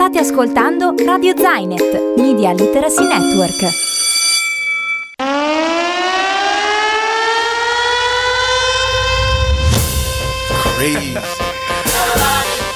State ascoltando Radio Zainet, Media Literacy Network. Crazy.